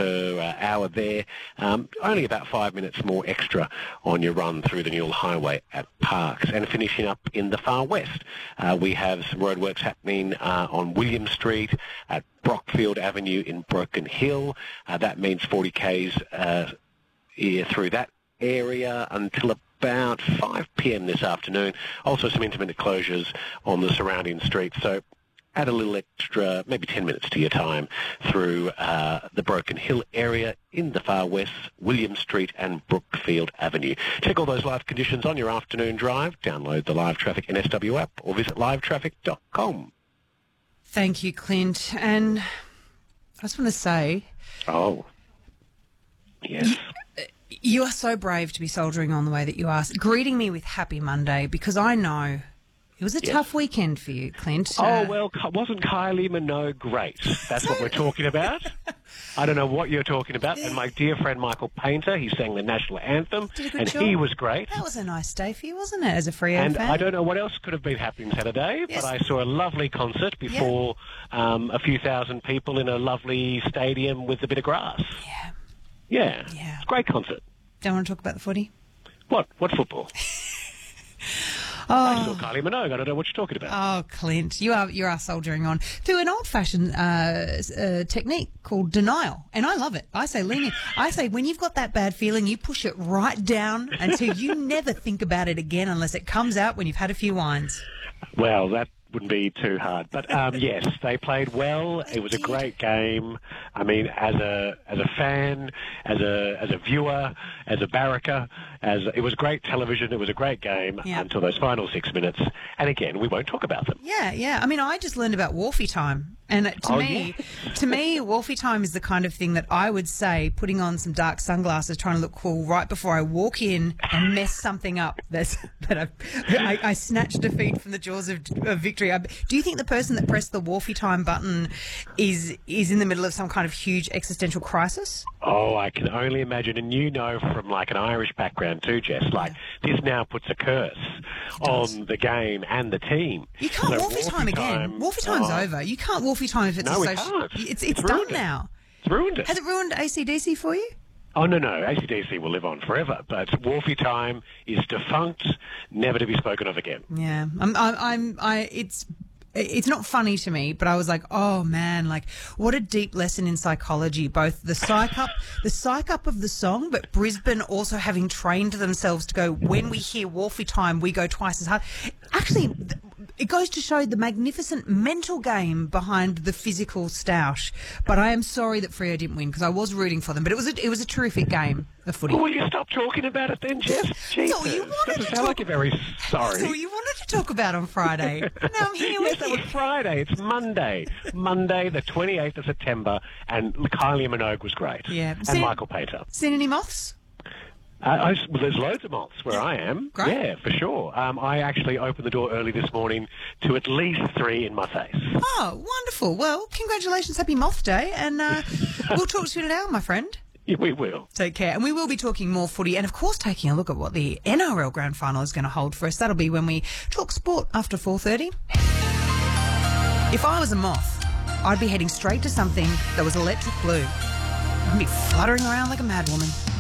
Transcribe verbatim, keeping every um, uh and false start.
per uh, hour there. Um, only about five minutes more extra on your run through the Newell Highway at Parkes. And finishing up in the far west, uh, we have some roadworks happening uh, on William Street at Brockfield Avenue in Broken Hill. Uh, that means forty kays uh, yeah, through that area until about five p m this afternoon. Also some intermittent closures on the surrounding streets. So add a little extra, maybe ten minutes to your time through uh, the Broken Hill area in the far west, William Street and Brookfield Avenue. Check all those live conditions on your afternoon drive. Download the Live Traffic N S W app or visit live traffic dot com. Thank you, Clint. And I just want to say... Oh, yes. You, you are so brave to be soldiering on the way that you are, greeting me with Happy Monday, because I know... It was a Yes. tough weekend for you, Clint. Oh, Uh, well, wasn't Kylie Minogue great? That's what we're talking about. I don't know what you're talking about. And my dear friend Michael Painter, he sang the national anthem, Did a good and job. he was great. That was a nice day for you, wasn't it, as a Freo And fan? I don't know what else could have been happening Saturday, Yes. but I saw a lovely concert before um, a few thousand people in a lovely stadium with a bit of grass. Yeah. Yeah. Yeah. It's a great concert. Don't want to talk about the footy? What? What football? I saw Kylie Minogue. I don't know what you're talking about. Oh, Clint, you are you are soldiering on through an old-fashioned uh, uh, technique called denial, and I love it. I say lean in. I say when you've got that bad feeling, you push it right down until you never think about it again, unless it comes out when you've had a few wines. Well, that wouldn't be too hard. But um, yes, they played well. It was a great game. I mean, as a as a fan, as a as a viewer, as a barracker, as it was great television. It was a great game Yeah. until those final six minutes. And again, we won't talk about them. Yeah, yeah. I mean, I just learned about Wolfie time. And to Oh, me, to me, Wolfie time is the kind of thing that I would say, putting on some dark sunglasses, trying to look cool right before I walk in and mess something up. That's, that I, I, I snatch defeat from the jaws of, of victory. I, do you think the person that pressed the Wolfie time button is is in the middle of some kind of huge existential crisis? Oh, I can only imagine. And you know from like an Irish background too, Jess, like this now puts a curse on the game and the team. You can't So Wolfie time again. Wolfie time's oh, over. You can't Wolfie time if it's No, a we social... can't. It's, it's It's done ruined it. now. It's ruined it. Has it ruined A C D C for you? Oh, no, no. A C D C will live on forever. But Wolfie time is defunct, never to be spoken of again. Yeah, I'm, I'm, I'm, I, it's, it's not funny to me, but I was like, oh man, like what a deep lesson in psychology, both the psych up, the psych up of the song, but Brisbane also having trained themselves to go, when we hear Wolfie time, we go twice as hard. Actually, th- it goes to show the magnificent mental game behind the physical stoush. But I am sorry that Freo didn't win, because I was rooting for them. But it was a, it was a terrific game of footy. Will you stop talking about it then, Jess? Jesus. all you wanted Doesn't to sound talk- like you're very sorry. That's all you wanted to talk about on Friday. Now I'm here Yes, with that you. was Friday. It's Monday. Monday, the twenty-eighth of September, and Kylie Minogue was great. Yeah. And See- Michael Painter. Seen any moths? Uh, I, well, there's loads of moths where I am. Great. Yeah, for sure. Um, I actually opened the door early this morning to at least three in my face. Oh, wonderful. Well, congratulations. Happy Moth Day. And uh, we'll talk to you in an hour, my friend. Yeah, we will. Take care. And we will be talking more footy and, of course, taking a look at what the N R L Grand Final is going to hold for us. That'll be when we talk sport after four thirty. If I was a moth, I'd be heading straight to something that was electric blue. I'd be fluttering around like a mad woman.